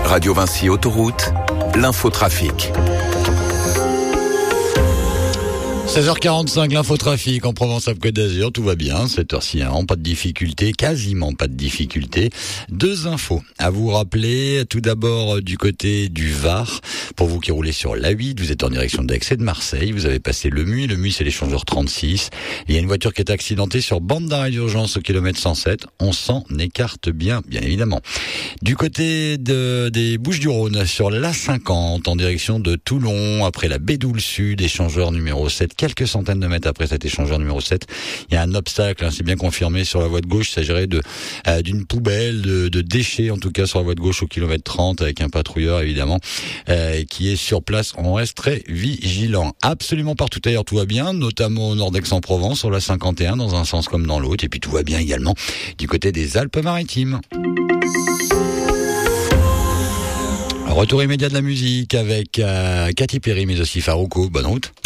Radio Vinci Autoroute, l'infotrafic. 16h45, l'infotrafic en Provence-Alpes-Côte d'Azur, tout va bien, cette heure-ci, pas de difficulté, quasiment pas de difficulté. Deux infos à vous rappeler, tout d'abord du côté du Var, pour vous qui roulez sur l'A8, vous êtes en direction d'Aix et de Marseille, vous avez passé le Muy c'est l'échangeur 36, il y a une voiture qui est accidentée sur bande d'arrêt d'urgence au kilomètre 107, on s'en écarte bien évidemment. Du côté des Bouches-du-Rhône, sur l'A50, en direction de Toulon, après la Bédoule Sud, échangeur numéro 7, quelques centaines de mètres après cet échangeur numéro 7, il y a un obstacle, c'est bien confirmé sur la voie de gauche, il s'agirait d'une poubelle, de déchets en tout cas sur la voie de gauche au kilomètre 30 avec un patrouilleur évidemment qui est sur place. On reste très vigilant. Absolument partout ailleurs tout va bien, notamment au nord d'Aix-en-Provence sur la 51 dans un sens comme dans l'autre, et puis tout va bien également du côté des Alpes-Maritimes. Retour immédiat de la musique avec Katy Perry mais aussi Farruko. Bonne route.